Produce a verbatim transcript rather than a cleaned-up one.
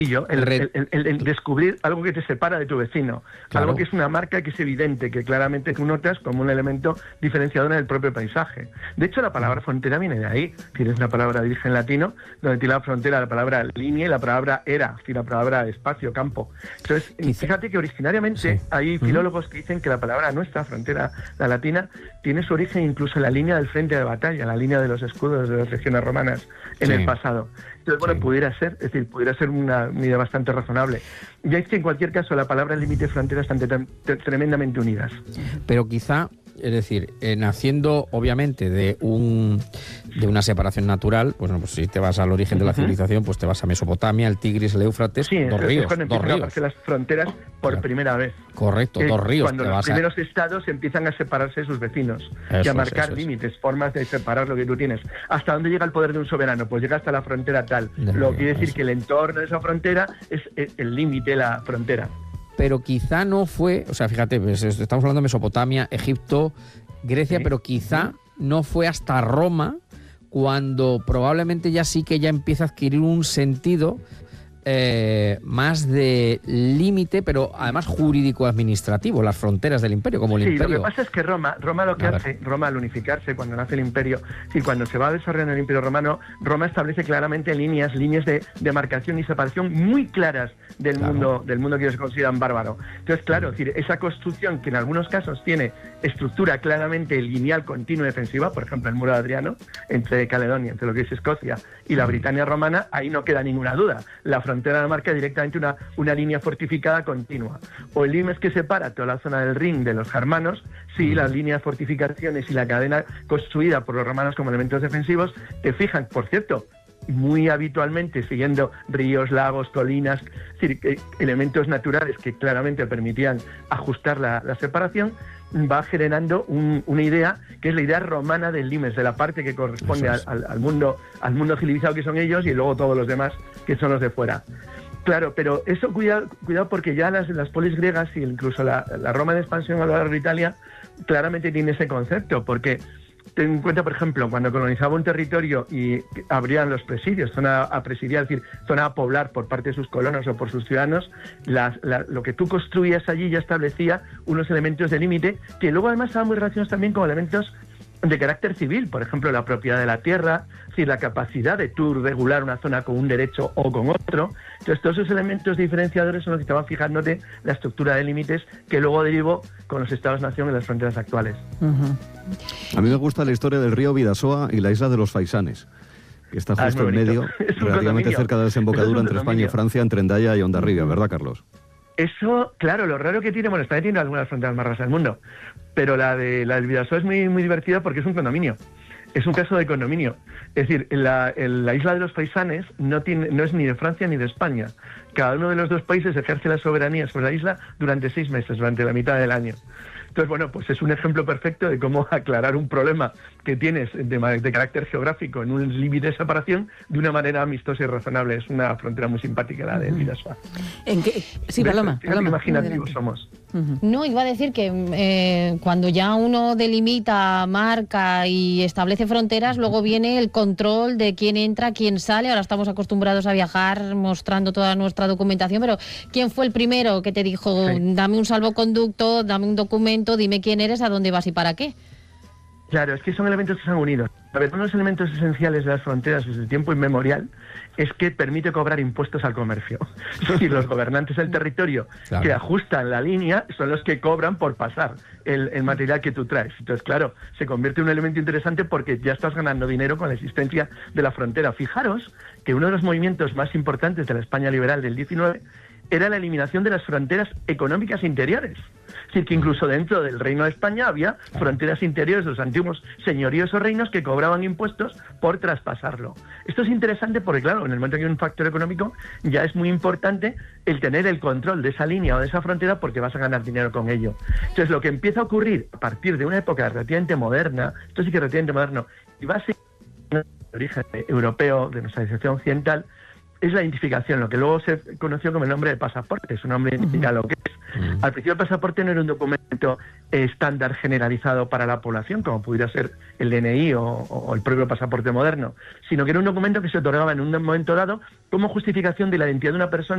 El, el, el, el descubrir algo que te separa de tu vecino, claro. Algo que es una marca que es evidente, que claramente tú notas como un elemento diferenciador en el propio paisaje. De hecho, la palabra frontera viene de ahí. Tienes una palabra de origen latino, donde tiene la frontera la palabra línea y la palabra era, es decir, la palabra espacio, campo. Entonces, Quizá. fíjate que originariamente sí. hay filólogos que dicen que la palabra nuestra, frontera, la latina, tiene su origen incluso en la línea del frente de batalla, la línea de los escudos de las legiones romanas en sí. el pasado. Entonces, bueno, sí. pudiera ser, es decir, pudiera ser una medida bastante razonable. Ya es que en cualquier caso la palabra límite y frontera están tremendamente unidas. Pero quizá, es decir, eh, naciendo obviamente de un de una separación natural, pues, no, pues si te vas al origen de la uh-huh. civilización, pues te vas a Mesopotamia, el Tigris, el Éufrates, sí, dos ríos, es dos ríos. las fronteras por claro. primera vez. Correcto, eh, dos ríos. Cuando te los vas primeros a... estados empiezan a separarse de sus vecinos eso y a marcar es, límites, es. formas de separar lo que tú tienes. ¿Hasta dónde llega el poder de un soberano? Pues llega hasta la frontera tal. De lo que quiere decir eso. que el entorno de esa frontera es el límite, la frontera. Pero quizá no fue, o sea, fíjate, pues estamos hablando de Mesopotamia, Egipto, Grecia, sí. pero quizá sí. no fue hasta Roma cuando probablemente ya sí que ya empieza a adquirir un sentido eh, más de límite, pero además jurídico-administrativo, las fronteras del imperio, como el sí, imperio. Sí, lo que pasa es que Roma, Roma lo que a hace, ver. Roma al unificarse, cuando nace el imperio, y cuando se va desarrollando el imperio romano, Roma establece claramente líneas, líneas de demarcación y separación muy claras del claro. mundo del mundo que ellos consideran bárbaro. Entonces, claro, es decir, esa construcción que en algunos casos tiene estructura claramente lineal, continua y defensiva, por ejemplo, el muro de Adriano, entre Caledonia, entre lo que es Escocia y la Britania romana, ahí no queda ninguna duda. La frontera marca directamente una, una línea fortificada continua. O el limes que separa toda la zona del Rin de los germanos, sí, las líneas fortificaciones y la cadena construida por los romanos como elementos defensivos, te fijan, por cierto, muy habitualmente siguiendo ríos, lagos, colinas, es decir, elementos naturales que claramente permitían ajustar la, la separación, va generando un, una idea que es la idea romana del limes, de la parte que corresponde al, al, al mundo al mundo civilizado que son ellos y luego todos los demás que son los de fuera. Claro, pero eso cuidado, cuidado porque ya las, las polis griegas y incluso la, la Roma de expansión a lo largo de Italia claramente tiene ese concepto, porque ten en cuenta, por ejemplo, cuando colonizaba un territorio y abrían los presidios, zona a presidiar, es decir, zona a poblar por parte de sus colonos o por sus ciudadanos, las, la, lo que tú construías allí ya establecía unos elementos de límite que luego además estaban muy relacionados también con elementos de carácter civil, por ejemplo, la propiedad de la tierra, es decir, la capacidad de tú regular una zona con un derecho o con otro. Entonces, todos esos elementos diferenciadores son los que estaban fijándote la estructura de límites que luego derivó con los estados-nación en las fronteras actuales. Uh-huh. A mí me gusta la historia del río Bidasoa y la isla de los Faisanes, que está justo ah, en medio, relativamente cerca de la desembocadura entre España y Francia, entre Hendaya y Hondarribia, ¿verdad, Carlos? Eso, claro, lo raro que tiene, bueno, España tiene algunas fronteras más rasas del mundo, pero la de la del Bidasoa es muy, muy divertida porque es un condominio. Es un caso de condominio. Es decir, la, la isla de los Faisanes no, tiene, no es ni de Francia ni de España. Cada uno de los dos países ejerce la soberanía sobre la isla durante seis meses, durante la mitad del año. Entonces, bueno, pues es un ejemplo perfecto de cómo aclarar un problema que tienes de, de carácter geográfico en un límite de separación de una manera amistosa y razonable. Es una frontera muy simpática la de Bidasoa. ¿En qué? Sí, Paloma. Qué imaginativos somos. Uh-huh. No, iba a decir que eh, cuando ya uno delimita, marca y establece fronteras, luego viene el control de quién entra, quién sale. Ahora estamos acostumbrados a viajar mostrando toda nuestra documentación, pero ¿quién fue el primero que te dijo, sí. dame un salvoconducto, dame un documento, dime quién eres, a dónde vas y para qué? Claro, es que son elementos que se han unido. A ver, uno de los elementos esenciales de las fronteras desde el tiempo inmemorial es que permite cobrar impuestos al comercio. Es decir, los gobernantes del territorio claro. que ajustan la línea son los que cobran por pasar el, el material que tú traes. Entonces, claro, se convierte en un elemento interesante porque ya estás ganando dinero con la existencia de la frontera. Fijaros que uno de los movimientos más importantes de la España liberal del diecinueve era la eliminación de las fronteras económicas interiores. Es decir, que incluso dentro del Reino de España había fronteras interiores de los antiguos señoríos o reinos que cobraban impuestos por traspasarlo. Esto es interesante porque, claro, en el momento que hay un factor económico, ya es muy importante el tener el control de esa línea o de esa frontera porque vas a ganar dinero con ello. Entonces, lo que empieza a ocurrir a partir de una época relativamente moderna, esto sí que es relativamente moderno, y va a ser de origen europeo, de nuestra civilización occidental, es la identificación, lo que luego se conoció como el nombre de pasaporte. Su nombre indica uh-huh. lo que es. Uh-huh. Al principio el pasaporte no era un documento estándar generalizado para la población, como pudiera ser el D N I o, o el propio pasaporte moderno, sino que era un documento que se otorgaba en un momento dado como justificación de la identidad de una persona